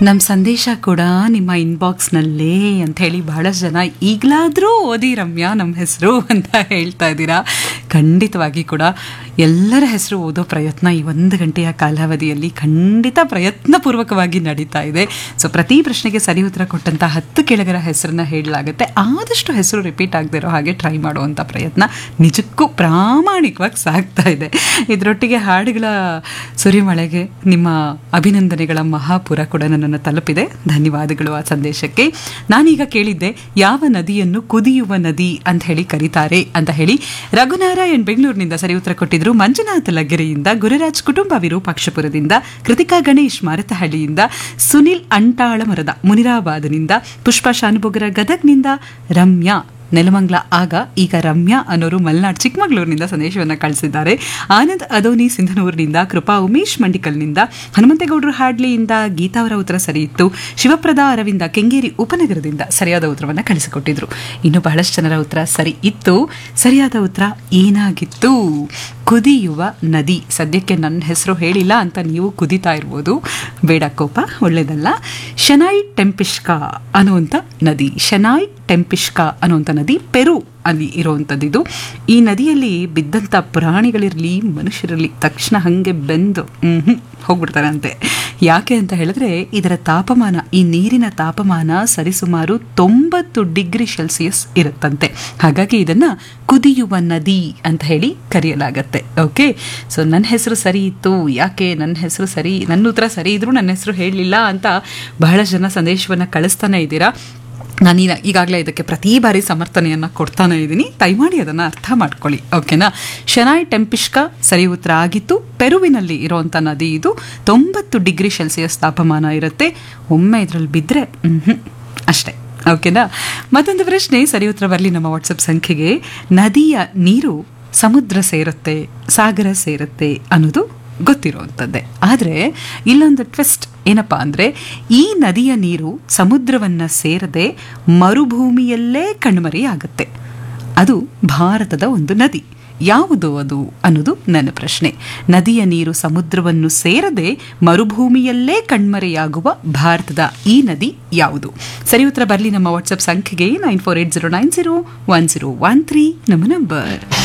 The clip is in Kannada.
ನಮ್ಮ ಸಂದೇಶ ಕೂಡ ನಿಮ್ಮ ಇನ್ಬಾಕ್ಸ್ನಲ್ಲೇ ಅಂತ ಹೇಳಿ ಬಹಳಷ್ಟು ಜನ ಈಗಲಾದರೂ ಓದಿ ರಮ್ಯಾ ನಮ್ಮ ಹೆಸರು ಅಂತ ಹೇಳ್ತಾ ಇದ್ದೀರಾ. ಖಂಡಿತವಾಗಿ ಕೂಡ ಎಲ್ಲರ ಹೆಸರು ಓದೋ ಪ್ರಯತ್ನ ಈ 1 ಗಂಟೆಯ ಕಾಲಾವಧಿಯಲ್ಲಿ ಖಂಡಿತ ಪ್ರಯತ್ನಪೂರ್ವಕವಾಗಿ ನಡೀತಾ ಇದೆ. ಸೊ ಪ್ರತಿ ಪ್ರಶ್ನೆಗೆ ಸರಿ ಉತ್ತರ ಕೊಟ್ಟಂಥ 10 ಕೆಳಗರ ಹೆಸರನ್ನ ಹೇಳಲಾಗುತ್ತೆ. ಆದಷ್ಟು ಹೆಸರು ರಿಪೀಟ್ ಆಗದೆ ಇರೋ ಹಾಗೆ ಟ್ರೈ ಮಾಡುವಂಥ ಪ್ರಯತ್ನ ನಿಜಕ್ಕೂ ಪ್ರಾಮಾಣಿಕವಾಗಿ ಸಾಗ್ತಾ ಇದೆ. ಇದರೊಟ್ಟಿಗೆ ಹಾಡುಗಳ ಸುರಿಮಳೆಗೆ ನಿಮ್ಮ ಅಭಿನಂದನೆಗಳ ಮಹಾಪುರ ಕೂಡ ನನ್ನನ್ನು ತಲುಪಿದೆ. ಧನ್ಯವಾದಗಳು ಆ ಸಂದೇಶಕ್ಕೆ. ನಾನೀಗ ಕೇಳಿದ್ದೆ ಯಾವ ನದಿಯನ್ನು ಕುದಿಯುವ ನದಿ ಅಂತ ಹೇಳಿ ಕರೀತಾರೆ ಅಂತ ಹೇಳಿ. ರಘುನಾರಾಯಣ್ ಬೆಂಗಳೂರಿನಿಂದ ಸರಿ ಉತ್ತರ ಕೊಟ್ಟಿದ್ರು. ಮಂಜುನಾಥ ಲಗ್ಗೆರೆಯಿಂದ, ಗುರುರಾಜ್ ಕುಟುಂಬ ವಿರೂಪಾಕ್ಷಪುರದಿಂದ, ಕೃತಿಕಾ ಗಣೇಶ್ ಮಾರತಹಳ್ಳಿಯಿಂದ, ಸುನಿಲ್ ಅಂಟಾಳಮರದ ಮುನಿರಾಬಾದ್ನಿಂದ, ಪುಷ್ಪ ಶಾನುಭೋಗರ ಗದಗ್ನಿಂದ, ರಮ್ಯಾ ನೆಲಮಂಗ್ಲ ಆಗ ಈಗ ರಮ್ಯಾ ಅನ್ನೋರು ಮಲೆನಾಡು ಚಿಕ್ಕಮಗಳೂರಿನಿಂದ ಸಂದೇಶವನ್ನು ಕಳಿಸಿದ್ದಾರೆ. ಆನಂದ್ ಅದೋನಿ ಸಿಂಧನೂರಿನಿಂದ, ಕೃಪಾ ಉಮೇಶ್ ಮಂಡಿಕಲ್ನಿಂದ, ಹನುಮಂತೇಗೌಡರು ಹಾಡ್ಲಿಯಿಂದ ಗೀತಾ ಅವರ ಉತ್ತರ ಸರಿ ಇತ್ತು. ಶಿವಪ್ರದ ಅರವಿಂದ ಕೆಂಗೇರಿ ಉಪನಗರದಿಂದ ಸರಿಯಾದ ಉತ್ತರವನ್ನು ಕಳಿಸಿಕೊಟ್ಟಿದ್ರು. ಇನ್ನು ಬಹಳಷ್ಟು ಜನರ ಉತ್ತರ ಸರಿ ಇತ್ತು. ಸರಿಯಾದ ಉತ್ತರ ಏನಾಗಿತ್ತು? ಕುದಿಯುವ ನದಿ. ಸದ್ಯಕ್ಕೆ ನನ್ನ ಹೆಸರು ಹೇಳಿಲ್ಲ ಅಂತ ನೀವು ಕುದಿತಾ ಇರ್ಬೋದು, ಬೇಡ ಕೋಪ, ಒಳ್ಳೇದಲ್ಲ. ಶನಾಯ್ ಟೆಂಪಿಷ್ಕಾ ಅನ್ನುವಂಥ ನದಿ. ಶನಾಯ್ ಟೆಂಪಿಷ್ಕಾ ಅನ್ನುವಂಥ ನದಿ ಪೆರು ಅಲ್ಲಿ ಇರುವಂಥದ್ದು. ಈ ನದಿಯಲ್ಲಿ ಬಿದ್ದಂಥ ಪ್ರಾಣಿಗಳಿರಲಿ ಮನುಷ್ಯರಿರಲಿ ತಕ್ಷಣ ಹಾಗೆ ಬೆಂದು ಹೋಗ್ಬಿಡ್ತಾರಂತೆ. ಯಾಕೆ ಅಂತ ಹೇಳಿದ್ರೆ ಇದರ ತಾಪಮಾನ, ಈ ನೀರಿನ ತಾಪಮಾನ ಸರಿಸುಮಾರು 90 ಡಿಗ್ರಿ ಸೆಲ್ಸಿಯಸ್ ಇರುತ್ತಂತೆ. ಹಾಗಾಗಿ ಇದನ್ನು ಕುದಿಯುವ ನದಿ ಅಂತ ಹೇಳಿ ಕರೆಯಲಾಗತ್ತೆ. ಓಕೆ, ಸೊ ನನ್ನ ಹೆಸರು ಸರಿ ಇತ್ತು. ಯಾಕೆ ನನ್ನ ಹೆಸರು ಸರಿ, ನನ್ನ ಉತ್ತರ ಸರಿ ಇದ್ರೂ ನನ್ನ ಹೆಸರು ಹೇಳಲಿಲ್ಲ ಅಂತ ಬಹಳಷ್ಟು ಜನ ಸಂದೇಶವನ್ನು ಕಳಿಸ್ತಾನೆ ಇದ್ದೀರಾ. ನಾನು ಈಗಾಗಲೇ ಇದಕ್ಕೆ ಪ್ರತಿ ಬಾರಿ ಸಮರ್ಥನೆಯನ್ನು ಕೊಡ್ತಾನೆ ಇದ್ದೀನಿ. ದಯಮಾಡಿ ಅದನ್ನು ಅರ್ಥ ಮಾಡ್ಕೊಳ್ಳಿ, ಓಕೆನಾ. ಶನಾಯ್ ಟೆಂಪಿಷ್ಕಾ ಸರಿ ಉತ್ತರ ಆಗಿತ್ತು. ಪೆರುವಿನಲ್ಲಿ ಇರುವಂಥ ನದಿ ಇದು. 90 ಡಿಗ್ರಿ ಸೆಲ್ಸಿಯಸ್ ತಾಪಮಾನ ಇರುತ್ತೆ. ಒಮ್ಮೆ ಇದರಲ್ಲಿ ಬಿದ್ದರೆ ಅಷ್ಟೇ, ಓಕೆನಾ. ಮತ್ತೊಂದು ಪ್ರಶ್ನೆ ಸರಿ ಉತ್ತರ ಬರಲಿ ನಮ್ಮ ವಾಟ್ಸಪ್ ಸಂಖ್ಯೆಗೆ. ನದಿಯ ನೀರು ಸಮುದ್ರ ಸೇರುತ್ತೆ, ಸಾಗರ ಸೇರುತ್ತೆ ಅನ್ನೋದು ಗೊತ್ತಿರುವಂಥದ್ದೇ. ಆದರೆ ಇಲ್ಲೊಂದು ಟ್ವಿಸ್ಟ್ ಏನಪ್ಪಾ ಅಂದರೆ, ಈ ನದಿಯ ನೀರು ಸಮುದ್ರವನ್ನು ಸೇರದೆ ಮರುಭೂಮಿಯಲ್ಲೇ ಕಣ್ಮರೆಯಾಗುತ್ತೆ. ಅದು ಭಾರತದ ಒಂದು ನದಿ. ಯಾವುದು ಅದು ಅನ್ನೋದು ನನ್ನ ಪ್ರಶ್ನೆ. ನದಿಯ ನೀರು ಸಮುದ್ರವನ್ನು ಸೇರದೆ ಮರುಭೂಮಿಯಲ್ಲೇ ಕಣ್ಮರೆಯಾಗುವ ಭಾರತದ ಈ ನದಿ ಯಾವುದು? ಸರಿ ಉತ್ತರ ಬರಲಿ ನಮ್ಮ ವಾಟ್ಸಪ್ ಸಂಖ್ಯೆಗೆ 9480901013 ನಮ್ಮ ನಂಬರ್.